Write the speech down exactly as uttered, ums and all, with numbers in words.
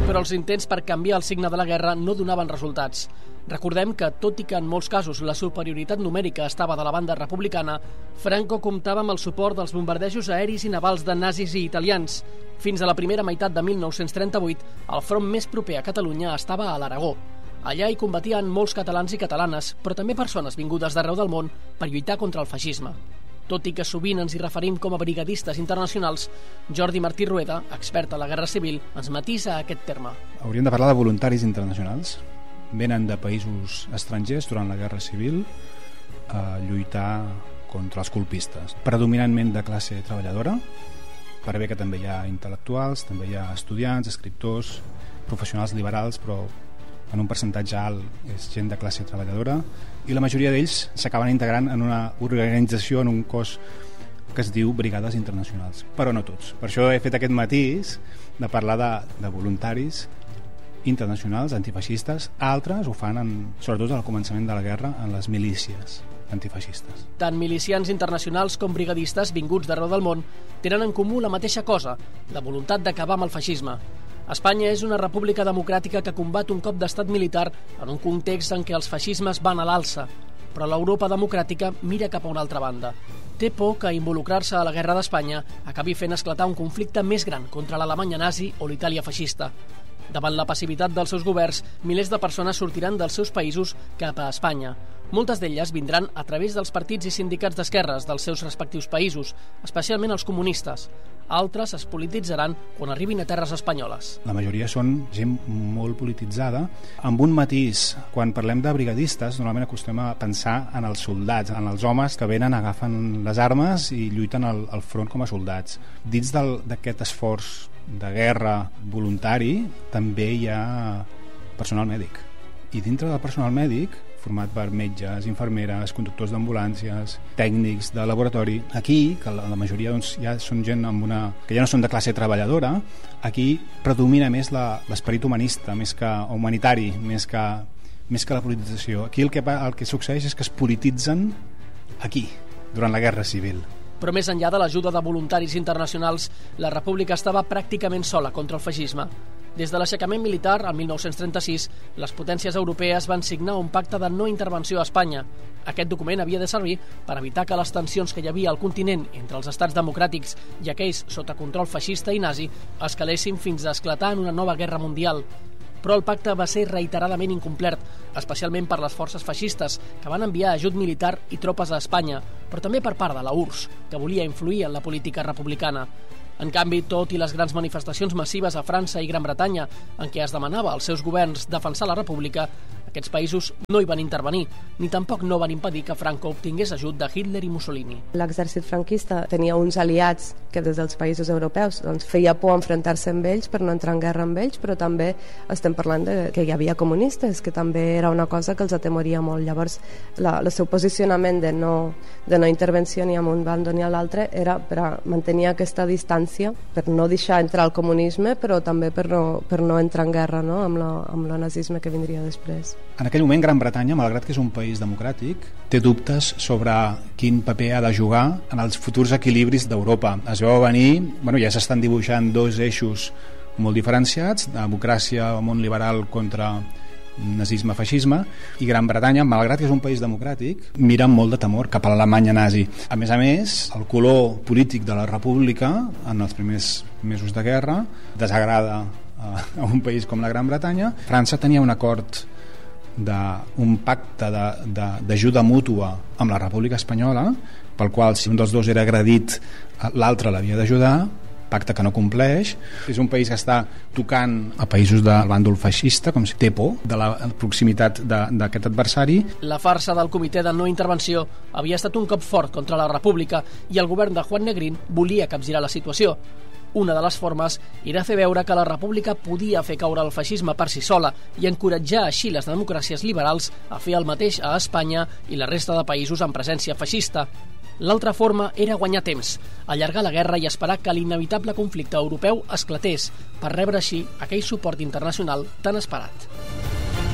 Però els intents per canviar el signe de la guerra no donaven resultats. Recordem que, tot i que en molts casos la superioritat numèrica estava de la banda republicana, Franco comptava amb el suport dels bombardejos aeris i navals de nazis i italians. Fins a la primera meitat de mil nou-cents trenta-vuit, el front més proper a Catalunya estava a l'Aragó. Allà hi combatien molts catalans i catalanes, però també persones vingudes d'arreu del món per lluitar contra el feixisme. Tot i que sovint ens hi referim com a brigadistes internacionals, Jordi Martí Rueda, expert a la Guerra Civil, ens matisa aquest terme. Hauríem de parlar de voluntaris internacionals. Venen de països estrangers durant la Guerra Civil a lluitar contra els colpistes. Predominantment de classe treballadora, per bé que també hi ha intel·lectuals, també hi ha estudiants, escriptors, professionals liberals, però en un percentatge alt és gent de classe treballadora, i la majoria d'ells s'acaben integrant en una organització, en un cos que es diu Brigades Internacionals, però no tots. Per això he fet aquest matís de parlar de, de voluntaris internacionals, antifeixistes. Altres ho fan, en, sobretot al començament de la guerra, en les milícies antifeixistes. Tant milicians internacionals com brigadistes vinguts d'arreu del món tenen en comú la mateixa cosa, la voluntat d'acabar amb el feixisme. Espanya és una república democràtica que combat un cop d'estat militar en un context en què els feixismes van a l'alça, però l'Europa democràtica mira cap a una altra banda. Té por que involucrar-se a la guerra d'Espanya acabi fent esclatar un conflicte més gran contra l'Alemanya nazi o l'Itàlia feixista. Davant la passivitat dels seus governs, milers de persones sortiran dels seus països cap a Espanya. Moltes d'elles vindran a través dels partits i sindicats d'esquerres dels seus respectius països, especialment els comunistes. Altres es polititzaran quan arribin a terres espanyoles. La majoria són gent molt polititzada, amb un matís. Quan parlem de brigadistes, normalment acostumem a pensar en els soldats, en els homes que venen, agafen les armes i lluiten al, al front com a soldats. Dins d'aquest esforç de guerra voluntari també hi ha personal mèdic. I dintre del personal mèdic, format per metges, infermeres, conductors d'ambulàncies, tècnics de laboratori. Aquí, que la majoria doncs, ja són gent amb una, que ja no són de classe treballadora, aquí predomina més l'esperit humanista, més que humanitari, més que, més que la politització. Aquí el que, el que succeeix és que es polititzen aquí, durant la Guerra Civil. Però més enllà de l'ajuda de voluntaris internacionals, la República estava pràcticament sola contra el feixisme. Des de l'aixecament militar, el mil nou-cents trenta-sis, les potències europees van signar un pacte de no intervenció a Espanya. Aquest document havia de servir per evitar que les tensions que hi havia al continent entre els estats democràtics i aquells sota control feixista i nazi escalessin fins a esclatar en una nova guerra mundial. Però el pacte va ser reiteradament incomplert, especialment per les forces feixistes, que van enviar ajut militar i tropes a Espanya, però també per part de la U R S S, que volia influir en la política republicana. En canvi, tot i les grans manifestacions massives a França i Gran Bretanya, en què es demanava als seus governs defensar la república, aquests països no hi van intervenir, ni tampoc no van impedir que Franco obtingués ajut de Hitler i Mussolini. L'exèrcit franquista tenia uns aliats que des dels països europeus doncs, feia por enfrontar-se amb ells per no entrar en guerra amb ells, però també estem parlant de que hi havia comunistes, que també era una cosa que els atemoria molt. Llavors, la, el seu posicionament de no, de no intervenció ni amb un bando ni a l'altre era per a mantenir aquesta distància, per no deixar entrar el comunisme, però també per no, per no entrar en guerra, no? amb, la, amb el nazisme que vindria després. En aquell moment, Gran Bretanya, malgrat que és un país democràtic, té dubtes sobre quin paper ha de jugar en els futurs equilibris d'Europa. Es veu venir, bueno, ja s'estan dibuixant dos eixos molt diferenciats, democràcia, món liberal contra nazisme-feixisme, i Gran Bretanya, malgrat que és un país democràtic, mira amb molt de temor cap a l'Alemanya nazi. A més a més, el color polític de la república, en els primers mesos de guerra, desagrada a un país com la Gran Bretanya. França tenia un acord d'un pacte d'ajuda mútua amb la República Espanyola, pel qual si un dels dos era agredit l'altre l'havia d'ajudar, pacte que no compleix. És un país que està tocant a països del bàndol feixista, com si té por de la proximitat d'aquest adversari. La farsa del comitè de no intervenció havia estat un cop fort contra la República i el govern de Juan Negrín volia capgirar la situació. Una de les formes era fer veure que la república podia fer caure el feixisme per si sola i encoratjar així les democràcies liberals a fer el mateix a Espanya i la resta de països amb presència feixista. L'altra forma era guanyar temps, allargar la guerra i esperar que l'inevitable conflicte europeu esclatés per rebre així aquell suport internacional tan esperat.